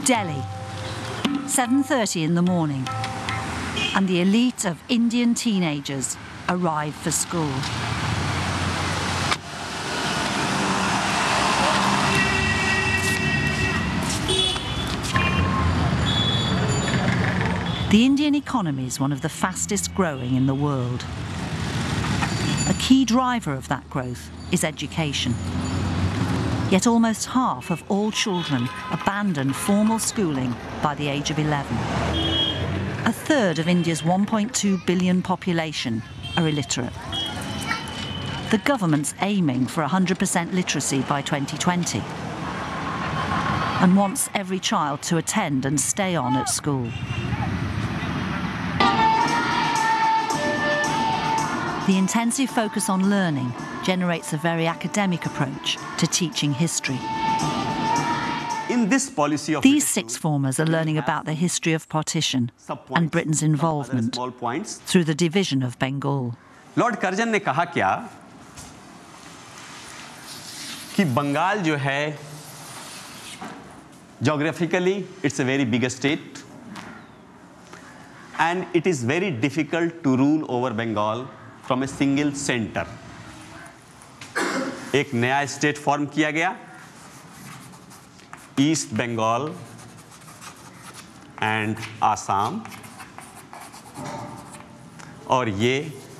Delhi, 7:30 in the morning, and the elite of Indian teenagers arrive for school. The Indian economy is one of the fastest growing in the world. A key driver of that growth is education. Yet almost half of all children abandon formal schooling by the age of 11. A third of India's 1.2 billion population are illiterate. The government's aiming for 100% literacy by 2020 and wants every child to attend and stay on at school. The intensive focus on learning generates a very academic approach to teaching history. In this policy of These sixth formers are learning about the history of partition and Britain's involvement through the division of Bengal. Lord Curzon ने कहा क्या कि बंगाल जो है geographically it's a very big state and it is very difficult to rule over Bengal from a single center. एक नया state form किया गया, ईस्ट बंगाल एंड आसाम, और ये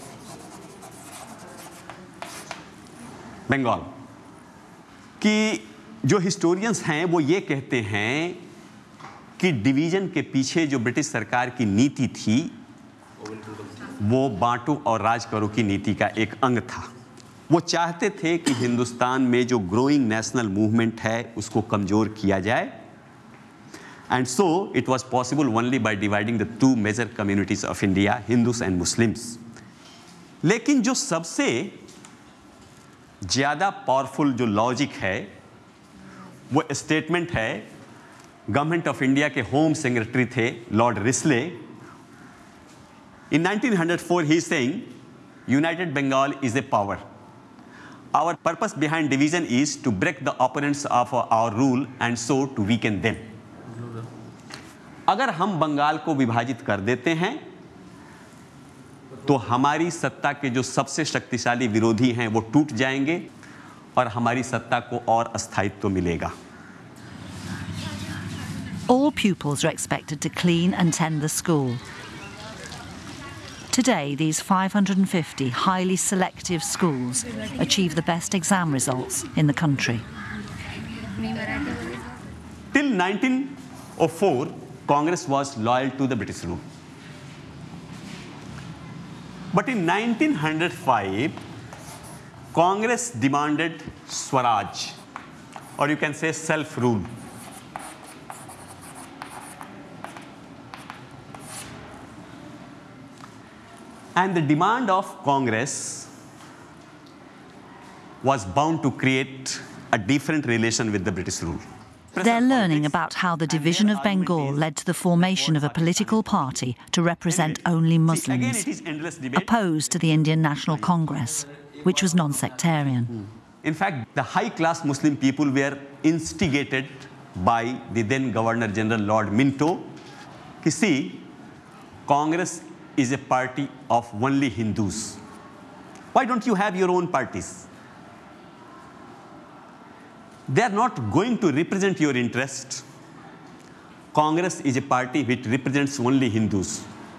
बंगाल की जो हिस्टोरियंस हैं वो ये कहते हैं कि डिवीजन के पीछे जो ब्रिटिश सरकार की नीति थी वो बांटो और राज करो की नीति का एक अंग था। वो चाहते थे कि हिंदुस्तान में जो ग्रोइंग नेशनल मूवमेंट है उसको कमजोर किया जाए, and so it was possible only by dividing the two major communities of India, Hindus and Muslims. लेकिन जो सबसे ज़्यादा पावरफुल जो लॉजिक है वो स्टेटमेंट है गवर्नमेंट ऑफ इंडिया के होम सेक्रेटरी थे Lord Risley. In 1904, he is saying, United Bengal is a power. Our purpose behind division is to break the opponents of our rule and so to weaken them. अगर हम बंगाल को विभाजित कर देते हैं तो हमारी सत्ता के जो सबसे शक्तिशाली विरोधी हैं वो टूट जाएंगे और हमारी सत्ता को और अस्थायित्व मिलेगा। All pupils are expected to clean and tend the school. Today, these 550 highly selective schools achieve the best exam results in the country. Till 1904, Congress was loyal to the British rule. But in 1905, Congress demanded Swaraj, or you can say self-rule. And the demand of Congress was bound to create a different relation with the British rule. They're learning about how the division of Bengal led to the formation of a political party to represent only Muslims, opposed to the Indian National Congress, which was non-sectarian. In fact, the high-class Muslim people were instigated by the then Governor General Lord Minto to see Congress is a party of only Hindus. Why don't you have your own parties? They are not going to represent your interest. Congress is a party which represents only Hindus.